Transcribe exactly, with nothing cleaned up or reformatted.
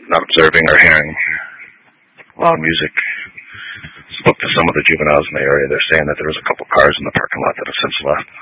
not observing or hearing loud music. Spoke to some of the juveniles in the area. They're saying that there was a couple cars in the parking lot that have since left.